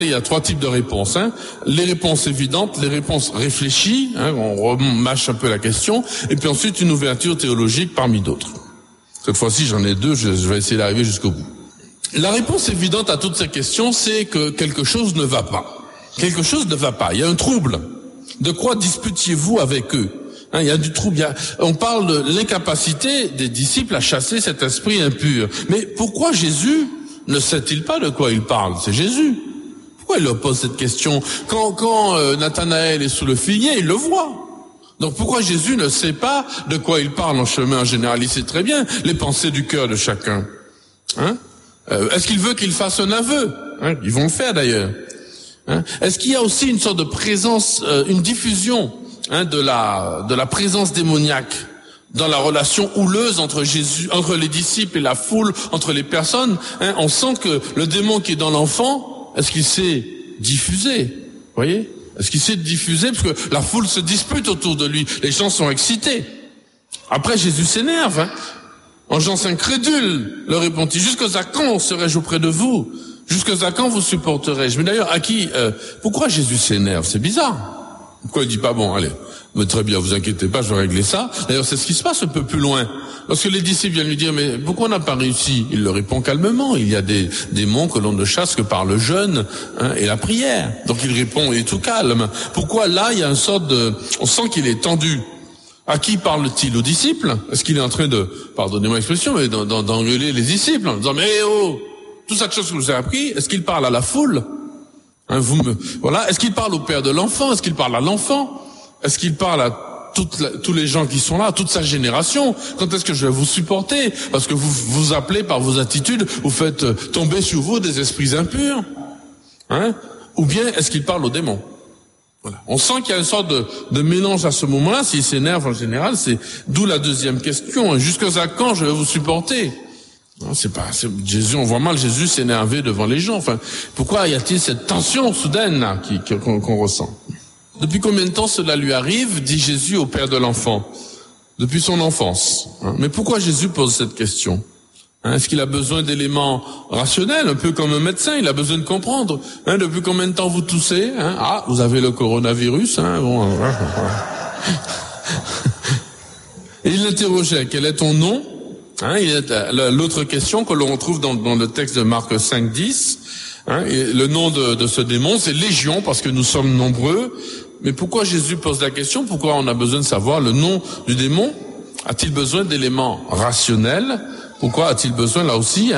Il y a 3 types de réponses. Les réponses évidentes, les réponses réfléchies, on remâche un peu la question, et puis ensuite une ouverture théologique parmi d'autres. Cette fois-ci, j'en ai 2, je vais essayer d'arriver jusqu'au bout. La réponse évidente à toutes ces questions, c'est que quelque chose ne va pas. Quelque chose ne va pas, il y a un trouble. De quoi disputiez-vous avec eux ? Il y a du trouble. On parle de l'incapacité des disciples à chasser cet esprit impur. Mais pourquoi Jésus ne sait-il pas de quoi il parle ? C'est Jésus. Pourquoi il leur pose cette question ? Quand Nathanaël est sous le figuier, il le voit. Donc pourquoi Jésus ne sait pas de quoi il parle en chemin en général ? Il sait très bien les pensées du cœur de chacun. Est-ce qu'il veut qu'il fasse un aveu ? Ils vont le faire d'ailleurs. Est-ce qu'il y a aussi une sorte de présence, une diffusion de la présence démoniaque dans la relation houleuse entre Jésus, entre les disciples et la foule, entre les personnes ? On sent que le démon qui est dans l'enfant, est-ce qu'il s'est diffusé ? Voyez ? Est-ce qu'il s'est diffusé ? Parce que la foule se dispute autour de lui. Les gens sont excités. Après, Jésus s'énerve. En gens incrédules, leur répond-il, jusqu'à quand serai-je auprès de vous ? Jusqu'à quand vous supporterai-je ? Mais d'ailleurs, pourquoi Jésus s'énerve ? C'est bizarre. Pourquoi il dit pas, bon, allez, mais très bien, vous inquiétez pas, je vais régler ça. D'ailleurs, c'est ce qui se passe un peu plus loin. Lorsque les disciples viennent lui dire, mais pourquoi on n'a pas réussi ? Il leur répond calmement, il y a des démons que l'on ne chasse que par le jeûne et la prière. Donc il répond, il est tout calme. Pourquoi là, il y a une sorte on sent qu'il est tendu. À qui parle-t-il ? Aux disciples ? Est-ce qu'il est en train de, pardonnez-moi l'expression, mais d'engueuler les disciples en disant, mais toute cette chose que je vous ai appris, est-ce qu'il parle à la foule ? Voilà. Est-ce qu'il parle au père de l'enfant ? Est-ce qu'il parle à l'enfant ? Est-ce qu'il parle à tous les gens qui sont là, toute sa génération? Quand est-ce que je vais vous supporter? Parce que vous appelez par vos attitudes, vous faites tomber sur vous des esprits impurs. Ou bien est-ce qu'il parle aux démons? Voilà. On sent qu'il y a une sorte de mélange à ce moment-là. S'il s'énerve en général, c'est d'où la deuxième question. Jusqu'à quand je vais vous supporter? Non, Jésus, on voit mal Jésus s'énerver devant les gens. Enfin, pourquoi y a-t-il cette tension soudaine là, qu'on ressent? Depuis combien de temps cela lui arrive, dit Jésus au père de l'enfant? Depuis son enfance. Mais pourquoi Jésus pose cette question? Est-ce qu'il a besoin d'éléments rationnels, un peu comme un médecin? Il a besoin de comprendre. Depuis combien de temps vous toussez? Ah, vous avez le coronavirus. Et il l'interrogeait, quel est ton nom? L'autre question que l'on retrouve dans le texte de Marc 5:10, le nom de ce démon, c'est Légion, parce que nous sommes nombreux. Mais pourquoi Jésus pose la question? Pourquoi on a besoin de savoir le nom du démon? A-t-il besoin d'éléments rationnels? Pourquoi a-t-il besoin, là aussi,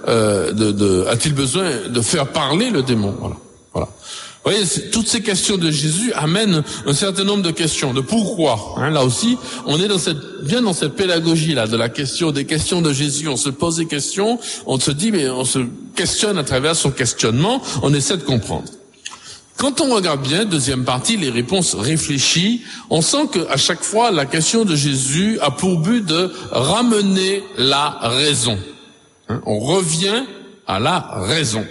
a-t-il besoin de faire parler le démon? Voilà. Vous voyez, toutes ces questions de Jésus amènent un certain nombre de questions, de pourquoi. Là aussi, on est bien dans cette pédagogie-là, des questions de Jésus. On se pose des questions, on se dit, mais on se questionne à travers son questionnement, on essaie de comprendre. Quand on regarde bien, deuxième partie, les réponses réfléchies, on sent qu'à chaque fois, la question de Jésus a pour but de ramener la raison. On revient à la raison.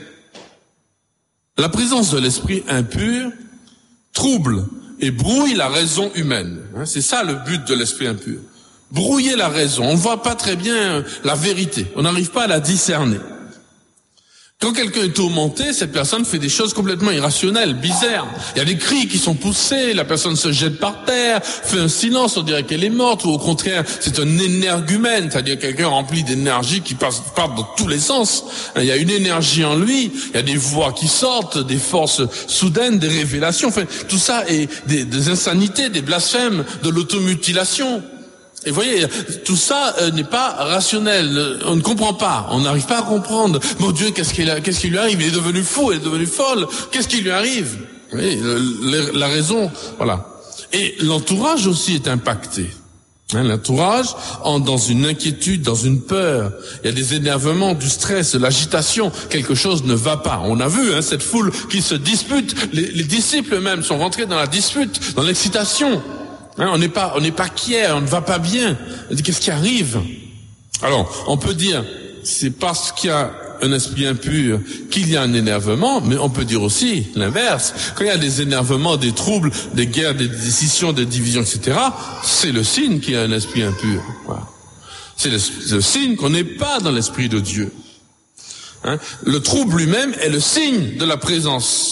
La présence de l'esprit impur trouble et brouille la raison humaine. C'est ça le but de l'esprit impur. Brouiller la raison. On ne voit pas très bien la vérité. On n'arrive pas à la discerner. Quand quelqu'un est tourmenté, cette personne fait des choses complètement irrationnelles, bizarres. Il y a des cris qui sont poussés, la personne se jette par terre, fait un silence, on dirait qu'elle est morte, ou au contraire, c'est un énergumène, c'est-à-dire quelqu'un rempli d'énergie qui part dans tous les sens. Il y a une énergie en lui, il y a des voix qui sortent, des forces soudaines, des révélations, enfin, tout ça est des insanités, des blasphèmes, de l'automutilation. Et vous voyez, tout ça n'est pas rationnel. On ne comprend pas. On n'arrive pas à comprendre. Mon Dieu, qu'est-ce qui lui arrive? Il est devenu fou, elle est devenue folle. Qu'est-ce qui lui arrive? Vous voyez, la raison, voilà. Et l'entourage aussi est impacté. L'entourage entre dans une inquiétude, dans une peur. Il y a des énervements, du stress, de l'agitation. Quelque chose ne va pas. On a vu cette foule qui se dispute. Les disciples eux-mêmes sont rentrés dans la dispute, dans l'excitation. On n'est pas quiet, on ne va pas bien. Qu'est-ce qui arrive? Alors, on peut dire, c'est parce qu'il y a un esprit impur qu'il y a un énervement, mais on peut dire aussi l'inverse. Quand il y a des énervements, des troubles, des guerres, des décisions, des divisions, etc., c'est le signe qu'il y a un esprit impur. Voilà. C'est le signe qu'on n'est pas dans l'esprit de Dieu. Le trouble lui-même est le signe de la présence